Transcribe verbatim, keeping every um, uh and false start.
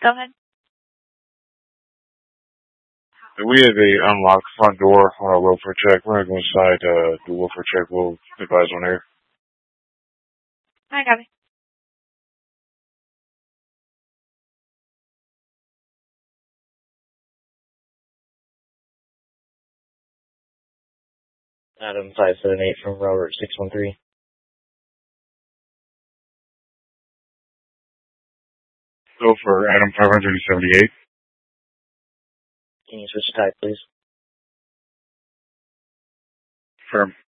Go ahead. We have a unlocked front door on our welfare check. We're going to go inside uh, the welfare check. We'll advise on air. I got it. Adam five seven eight from Robert six one three. Go for Adam five seventy-eight. Can you switch the type, please? Firm.